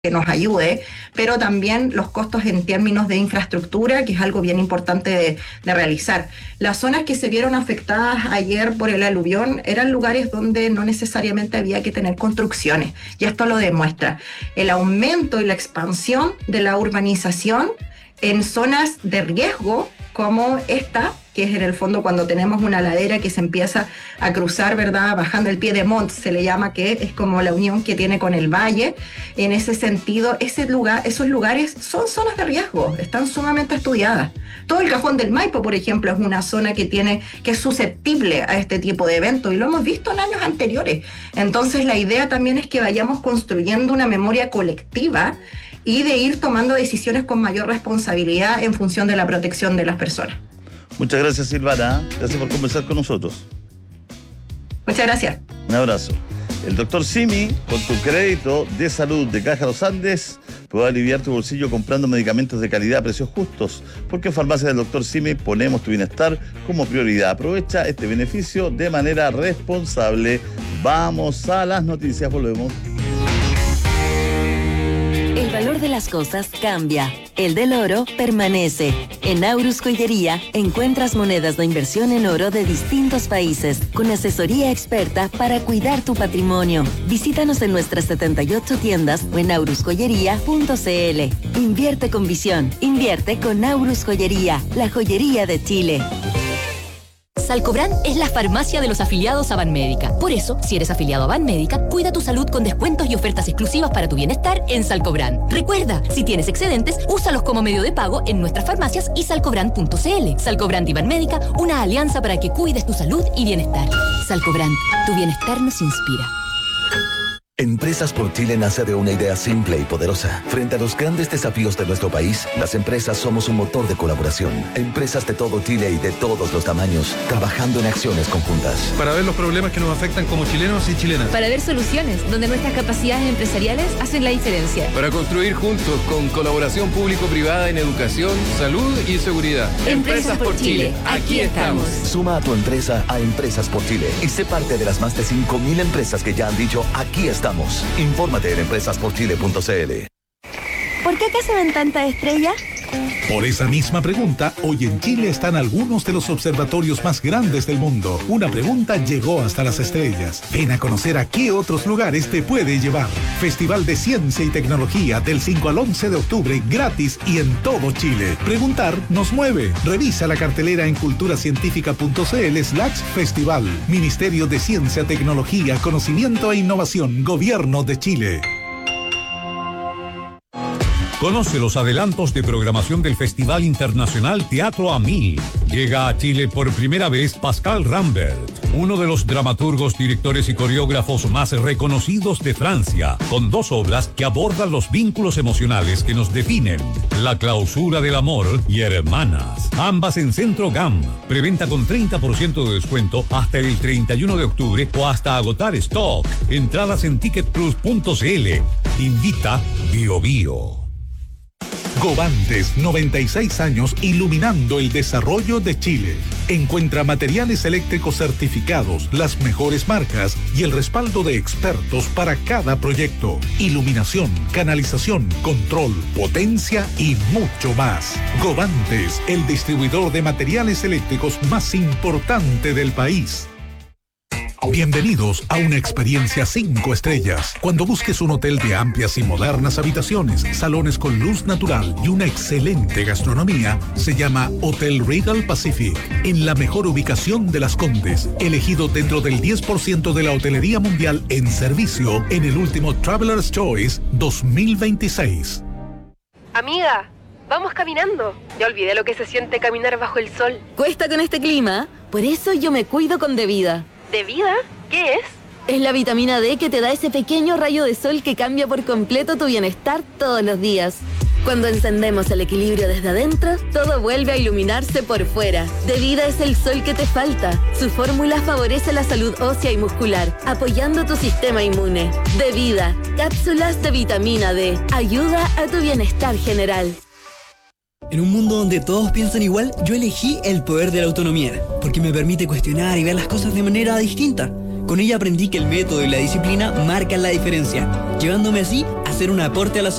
que nos ayude, pero también los costos en términos de infraestructura, que es algo bien importante de realizar. Las zonas que se vieron afectadas ayer por el aluvión eran lugares donde no necesariamente había que tener construcciones, y esto lo demuestra el aumento y la expansión de la urbanización en zonas de riesgo como esta, que es en el fondo cuando tenemos una ladera que se empieza a cruzar, ¿verdad? Bajando el pie de Mont, se le llama, que es como la unión que tiene con el valle. En ese sentido, esos lugares son zonas de riesgo, están sumamente estudiadas. Todo el Cajón del Maipo, por ejemplo, es una zona que es susceptible a este tipo de eventos, y lo hemos visto en años anteriores. Entonces, la idea también es que vayamos construyendo una memoria colectiva y de ir tomando decisiones con mayor responsabilidad en función de la protección de las personas. Muchas gracias, Silvana. Gracias por conversar con nosotros. Muchas gracias. Un abrazo. El doctor Simi, con tu crédito de salud de Caja Los Andes, puede aliviar tu bolsillo comprando medicamentos de calidad a precios justos, porque en Farmacia del Dr. Simi ponemos tu bienestar como prioridad. Aprovecha este beneficio de manera responsable. Vamos a las noticias, volvemos. El valor de las cosas cambia. El del oro permanece. En Aurus Joyería encuentras monedas de inversión en oro de distintos países, con asesoría experta para cuidar tu patrimonio. Visítanos en nuestras 78 tiendas o en aurusjoyería.cl. Invierte con visión. Invierte con Aurus Joyería, la joyería de Chile. Salcobran es la farmacia de los afiliados a Banmédica. Por eso, si eres afiliado a Banmédica, cuida tu salud con descuentos y ofertas exclusivas para tu bienestar en Salcobran. Recuerda, si tienes excedentes, úsalos como medio de pago en nuestras farmacias y salcobran.cl. Salcobran y Banmédica, una alianza para que cuides tu salud y bienestar. Salcobran, tu bienestar nos inspira. Empresas por Chile nace de una idea simple y poderosa. Frente a los grandes desafíos de nuestro país, las empresas somos un motor de colaboración. Empresas de todo Chile y de todos los tamaños, trabajando en acciones conjuntas. Para ver los problemas que nos afectan como chilenos y chilenas. Para ver soluciones donde nuestras capacidades empresariales hacen la diferencia. Para construir juntos con colaboración público-privada en educación, salud y seguridad. Empresas por Chile, aquí estamos. Suma a tu empresa a Empresas por Chile y sé parte de las más de 5.000 empresas que ya han dicho aquí estamos. Infórmate en empresasporchile.cl. ¿Por qué acá se ven tantas estrellas? Por esa misma pregunta, hoy en Chile están algunos de los observatorios más grandes del mundo. Una pregunta llegó hasta las estrellas. Ven a conocer a qué otros lugares te puede llevar. Festival de Ciencia y Tecnología del 5 al 11 de octubre, gratis y en todo Chile. Preguntar nos mueve. Revisa la cartelera en culturacientífica.cl/festival. Ministerio de Ciencia, Tecnología, Conocimiento e Innovación, Gobierno de Chile. Conoce los adelantos de programación del Festival Internacional Teatro a Mil. Llega a Chile por primera vez Pascal Rambert, uno de los dramaturgos, directores y coreógrafos más reconocidos de Francia, con 2 obras que abordan los vínculos emocionales que nos definen: La clausura del amor y Hermanas, ambas en Centro GAM. Preventa con 30% de descuento hasta el 31 de octubre o hasta agotar stock. Entradas en ticketplus.cl. Invita BioBio. Govantes, 96 años iluminando el desarrollo de Chile. Encuentra materiales eléctricos certificados, las mejores marcas y el respaldo de expertos para cada proyecto. Iluminación, canalización, control, potencia y mucho más. Govantes, el distribuidor de materiales eléctricos más importante del país. Bienvenidos a una experiencia 5 estrellas. Cuando busques un hotel de amplias y modernas habitaciones, salones con luz natural y una excelente gastronomía, se llama Hotel Regal Pacific, en la mejor ubicación de Las Condes, elegido dentro del 10% de la hotelería mundial en servicio en el último Traveler's Choice 2026. Amiga, vamos caminando. Ya olvidé lo que se siente caminar bajo el sol. Cuesta con este clima, por eso yo me cuido con Devida. ¿De vida? ¿Qué es? Es la vitamina D que te da ese pequeño rayo de sol que cambia por completo tu bienestar todos los días. Cuando encendemos el equilibrio desde adentro, todo vuelve a iluminarse por fuera. Devida es el sol que te falta. Su fórmula favorece la salud ósea y muscular, apoyando tu sistema inmune. Devida, cápsulas de vitamina D. Ayuda a tu bienestar general. En un mundo donde todos piensan igual, yo elegí el poder de la autonomía, porque me permite cuestionar y ver las cosas de manera distinta. Con ella aprendí que el método y la disciplina marcan la diferencia. llevándome así a hacer un aporte a la